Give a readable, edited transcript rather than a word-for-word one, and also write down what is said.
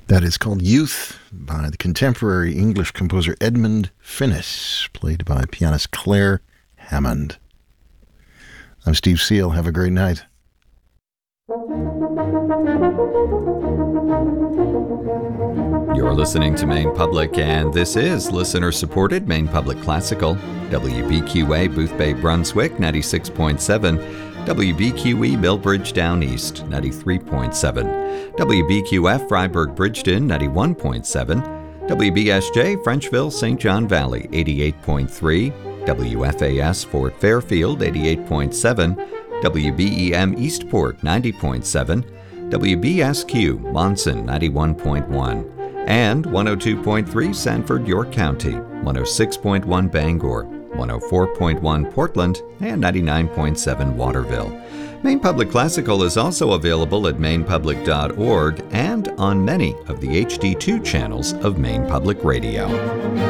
That is called Youth by the contemporary English composer Edmund Finnis, played by pianist Claire Hammond. I'm Steve Seal. Have a great night. You're listening to Maine Public, and this is listener-supported Maine Public Classical. WBQA Booth Bay, Brunswick, 96.7. WBQE Millbridge Down East, 93.7. WBQF Freiburg Bridgeton, 91.7. WBSJ Frenchville St. John Valley, 88.3. WFAS Fort Fairfield, 88.7. WBEM Eastport, 90.7. WBSQ Monson, 91.1. And 102.3 Sanford, York County, 106.1 Bangor, 104.1 Portland, and 99.7 Waterville. Maine Public Classical is also available at mainepublic.org and on many of the HD2 channels of Maine Public Radio.